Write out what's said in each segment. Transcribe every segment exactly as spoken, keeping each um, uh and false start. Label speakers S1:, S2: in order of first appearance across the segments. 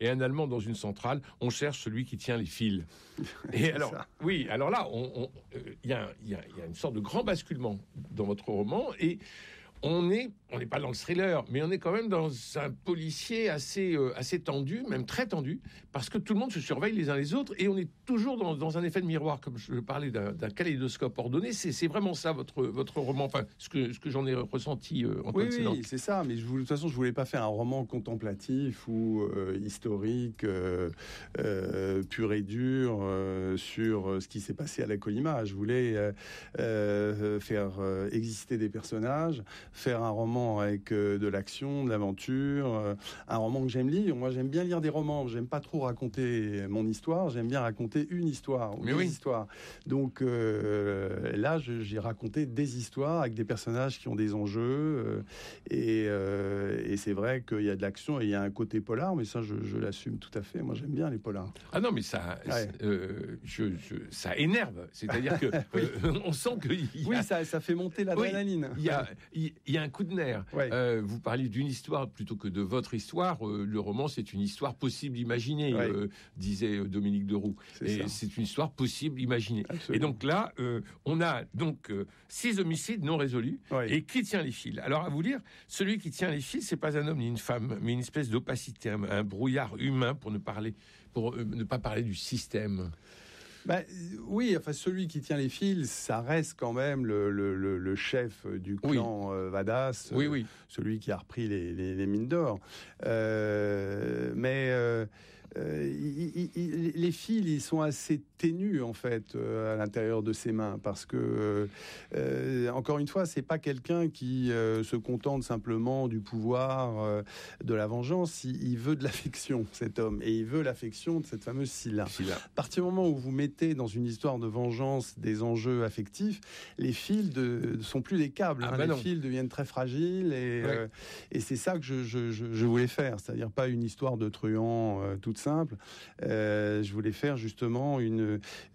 S1: et un Allemand dans une centrale. On cherche celui qui tient les fils. Et alors, ça. oui, alors là, il on, on, euh, y, y, y a une sorte de grand basculement dans votre roman, et on est, on n'est pas dans le thriller, mais on est quand même dans un policier assez, euh, assez tendu, même très tendu, parce que tout le monde se surveille les uns les autres, et on est toujours dans, dans un effet de miroir, comme je parlais d'un, d'un kaléidoscope ordonné. C'est, c'est vraiment ça votre, votre roman, enfin ce que, ce que j'en ai ressenti. Euh,
S2: oui, oui, c'est ça. Mais je voulais, de toute façon, je voulais pas faire un roman contemplatif ou euh, historique, euh, euh, pur et dur euh, sur ce qui s'est passé à la Colima. Je voulais euh, euh, faire euh, exister des personnages. Faire un roman avec euh, de l'action, de l'aventure, euh, un roman que j'aime lire. Moi, j'aime bien lire des romans. J'aime pas trop raconter mon histoire. J'aime bien raconter une histoire ou
S1: Mais
S2: des
S1: oui.
S2: histoires. Donc euh, là, je, j'ai raconté des histoires avec des personnages qui ont des enjeux. Euh, et, euh, et c'est vrai qu'il y a de l'action et il y a un côté polar, mais ça, je, je l'assume tout à fait. Moi, j'aime bien les polars.
S1: Ah non, mais ça, ouais. euh, je, je, ça énerve. C'est-à-dire que oui. euh, on sent que y a...
S2: oui, ça, ça fait monter l'adrénaline.
S1: Oui, il y a, il y a un coup de nerf.
S2: Ouais.
S1: Euh, vous parliez d'une histoire plutôt que de votre histoire. Euh, le roman, c'est une histoire possible imaginée,
S2: ouais.
S1: euh, disait Dominique Deroux. C'est et ça. C'est une histoire possible imaginée. Absolument. Et donc là, euh, on a donc euh, six homicides non résolus. Ouais. Et qui tient les fils? Alors à vous lire, celui qui tient les fils, c'est pas un homme ni une femme, mais une espèce d'opacité, un, un brouillard humain, pour ne parler, pour euh, ne pas parler du système.
S2: Bah, oui, enfin celui qui tient les fils, ça reste quand même le, le, le, le chef du clan oui. euh, Vadas,
S1: oui, oui.
S2: Euh, celui qui a repris les, les, les mines d'or. Euh, mais euh, euh, il, il, les fils, ils sont assez ténus en fait euh, à l'intérieur de ses mains, parce que euh, encore une fois, c'est pas quelqu'un qui euh, se contente simplement du pouvoir, euh, de la vengeance. Il, il veut de l'affection, cet homme, et il veut l'affection de cette fameuse Scylla.
S1: Scylla.
S2: À partir du moment où vous mettez dans une histoire de vengeance des enjeux affectifs, les fils de, de sont plus des câbles. Ah hein, bah les non. fils deviennent très fragiles, et, ouais. euh, et c'est ça que je, je, je, je voulais faire, c'est-à-dire pas une histoire de truand euh, toute simple. Euh, je voulais faire justement une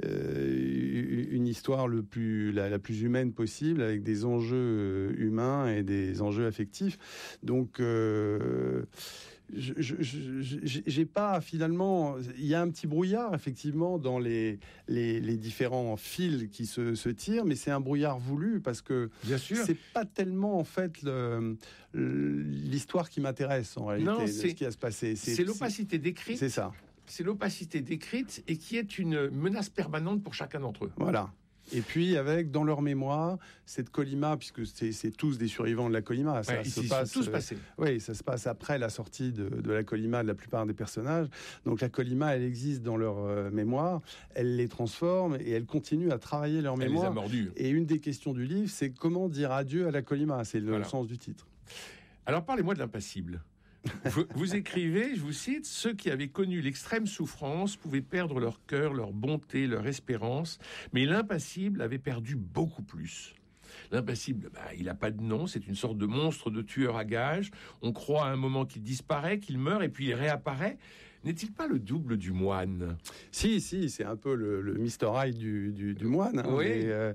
S2: euh, une histoire le plus la, la plus humaine possible, avec des enjeux humains et des enjeux affectifs. Donc euh, Je, je, je, j'ai pas finalement. Il y a un petit brouillard effectivement dans les les, les différents fils qui se, se tirent, mais c'est un brouillard voulu, parce que
S1: bien sûr,
S2: c'est pas tellement en fait le, l'histoire qui m'intéresse en réalité.
S1: Non,
S2: de
S1: c'est
S2: ce qui va se passer.
S1: C'est, c'est l'opacité décrite.
S2: C'est ça.
S1: C'est l'opacité décrite et qui est une menace permanente pour chacun d'entre eux.
S2: Voilà. Et puis avec dans leur mémoire cette Colima, puisque c'est, c'est tous des survivants de la Colima, ça
S1: ouais,
S2: se
S1: ils
S2: passe.
S1: Sont tous passés.
S2: Euh, oui, ça se passe après la sortie de, de la Colima de la plupart des personnages. Donc la Colima, elle existe dans leur euh, mémoire, elle les transforme et elle continue à travailler leur
S1: elle
S2: mémoire.
S1: Les a mordus.
S2: Et une des questions du livre, c'est comment dire adieu à la Colima. C'est le voilà. sens du titre.
S1: Alors parlez-moi de l'impassible. vous, vous écrivez, je vous cite, « Ceux qui avaient connu l'extrême souffrance pouvaient perdre leur cœur, leur bonté, leur espérance, mais l'impassible avait perdu beaucoup plus. » L'impassible, bah, il n'a pas de nom, c'est une sorte de monstre de tueur à gages. On croit à un moment qu'il disparaît, qu'il meurt, et puis il réapparaît. N'est-il pas le double du moine ?
S2: Si, si, c'est un peu le, le mister Hyde du, du, du moine. Hein,
S1: oui.
S2: Mais, euh,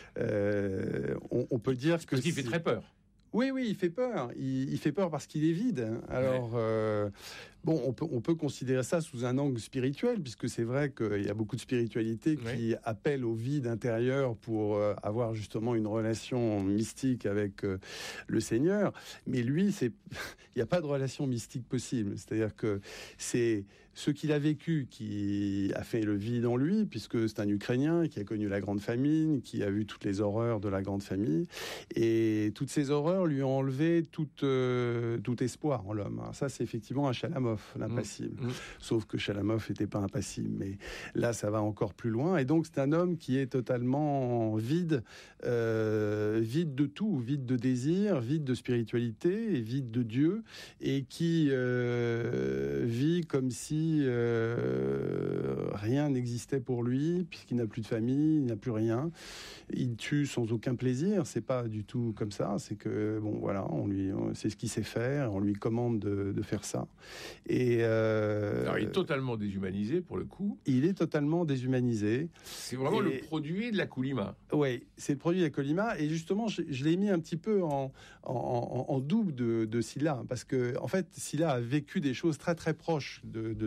S2: euh, on, on peut dire
S1: c'est
S2: que...
S1: Parce qu'il fait très peur.
S2: Oui, oui, il fait peur. Il, il fait peur parce qu'il est vide. Alors, ouais. euh, bon, on peut, on peut considérer ça sous un angle spirituel, puisque c'est vrai qu'il y a beaucoup de spiritualité qui ouais. appelle au vide intérieur pour euh, avoir justement une relation mystique avec euh, le Seigneur. Mais lui, c'est, il n'y a pas de relation mystique possible. C'est-à-dire que c'est ce qu'il a vécu qui a fait le vide en lui, puisque c'est un Ukrainien qui a connu la Grande Famine, qui a vu toutes les horreurs de la Grande Famine, et toutes ces horreurs lui ont enlevé tout, euh, tout espoir en l'homme. Alors ça, c'est effectivement un Chalamov, l'impassible. Mmh. Sauf que Chalamov n'était pas impassible. Mais là, ça va encore plus loin. Et donc, c'est un homme qui est totalement vide, euh, vide de tout, vide de désir, vide de spiritualité, et vide de Dieu, et qui euh, vit comme si euh, rien n'existait pour lui, puisqu'il n'a plus de famille, il n'a plus rien. Il tue sans aucun plaisir. C'est pas du tout comme ça. C'est que bon, voilà, on lui, on, c'est ce qu'il sait faire, on lui commande de, de faire ça. Et euh,
S1: alors, il est totalement déshumanisé pour le coup.
S2: Il est totalement déshumanisé.
S1: C'est vraiment et, le produit de la Colima.
S2: Oui, c'est le produit de la Colima. Et justement, je, je l'ai mis un petit peu en, en, en, en double de, de Scylla, parce que en fait, Scylla a vécu des choses très très proches de, de